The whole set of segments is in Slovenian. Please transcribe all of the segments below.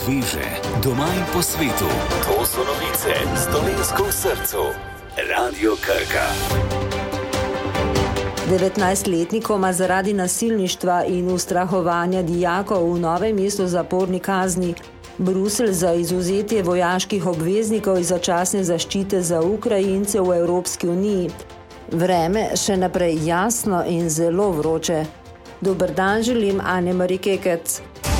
Sveže, doma in po svetu. To so novice s Dolenjsko v srcu. Radio Krka. 19-letnikoma zaradi nasilništva in ustrahovanja dijakov v Novem mestu zaporni kazni. Bruselj za izvzetje vojaških obveznikov iz začasne zaščite za Ukrajince v Evropski uniji. Vreme še naprej jasno in zelo vroče. Dober dan želim, Ane-Mari Kekec.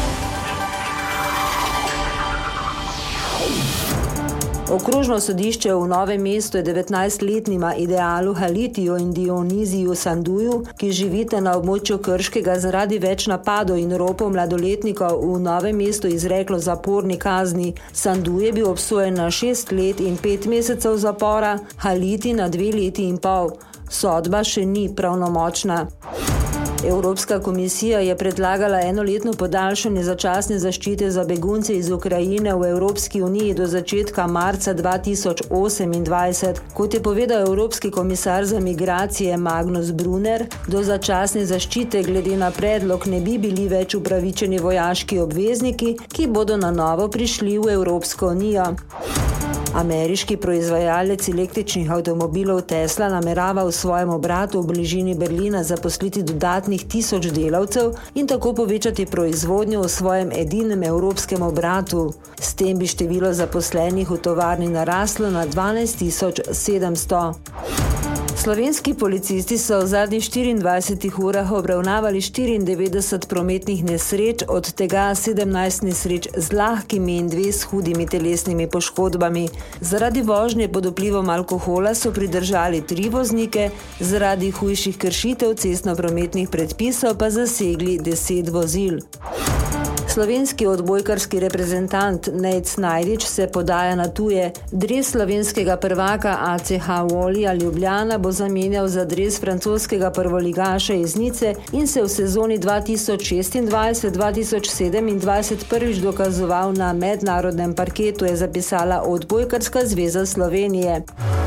Okrožno sodišče v Novem mestu je 19-letnima Idealu Halitiju in Dioniziju Sanduju, ki živite na območju Krškega, zaradi več napadov in ropov mladoletnikov v Novem mestu izreklo zaporni kazni. Sandu je bil obsojen na 6 let in 5 mesecev zapora, Haliti na 2 leti in pol. Sodba še ni pravnomočna. Evropska komisija je predlagala enoletno podaljšanje začasne zaščite za begunce iz Ukrajine v Evropski uniji do začetka marca 2028. Kot je povedal Evropski komisar za migracije Magnus Brunner, do začasne zaščite glede na predlog ne bi bili več upravičeni vojaški obvezniki, ki bodo na novo prišli v Evropsko unijo. Ameriški proizvajalec električnih avtomobilov Tesla namerava v svojem obratu v bližini Berlina zaposliti dodatnih 1000 delavcev in tako povečati proizvodnjo v svojem edinem evropskem obratu. S tem bi število zaposlenih v tovarni naraslo na 12.700. Slovenski policisti so v zadnjih 24 urah obravnavali 94 prometnih nesreč, od tega 17 nesreč z lahkimi in 2 s hudimi telesnimi poškodbami. Zaradi vožnje pod vplivom alkohola so pridržali 3 voznike, zaradi hujših kršitev cestno-prometnih predpisov pa zasegli 10 vozil. Slovenski odbojkarski reprezentant Nejc Snajdič se podaja na tuje. Dres slovenskega prvaka ACH Volija Ljubljana bo zamenjal za dres francoskega prvoligaša iz Nice in se v sezoni 2026-2027 prvič dokazoval na mednarodnem parketu, je zapisala Odbojkarska zveza Slovenije.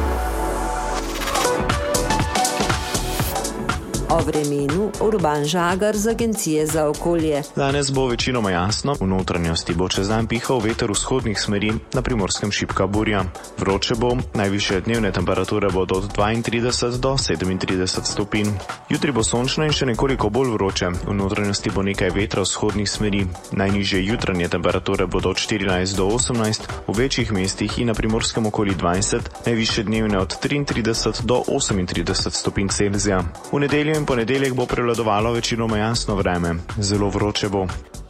O vremenu Urban Žagar z Agencije za okolje. Danes bo večinoma jasno, v notranjosti bo čez dan pihal veter vzhodnih smeri, na Primorskem šibka burja. Vroče bo, najvišje dnevne temperature bodo od 32 do 37 stopinj. Jutri bo sončno in še nekoliko bolj vroče, v notranjosti bo nekaj vetra vzhodnih smeri. Najnižje jutranje temperature bodo od 14 do 18, v večjih mestih in na Primorskem okoli 20, najvišje dnevne od 33 do 38 stopinj Celzija. V nedeljo in ponedeljek bo prevladovalo večinoma jasno vreme. Zelo vroče bo.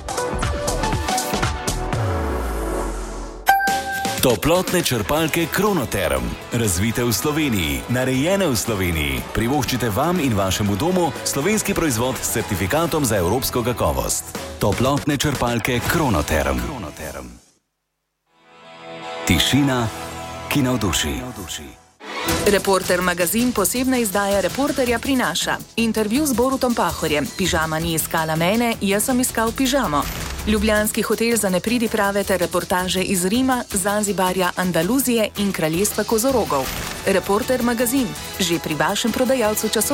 Toplotne črpalke Kronoterm. Razvite v Sloveniji, narejene v Sloveniji. Privoščite vam in vašemu domu slovenski proizvod s certifikatom za evropsko kakovost. Toplotne črpalke Kronoterm. Tišina, ki navduši. Reporter magazin posebna izdaja Reporterja prinaša intervju z Borutom Pahorjem. Pižama ni iskala mene, jaz sem iskal pižamo. Ljubljanski hotel za nepridiprave ter reportaže iz Rima, Zanzibarja, Andaluzije in kraljestva kozorogov. Reporter magazin, že pri vašem prodajalcu časopisa.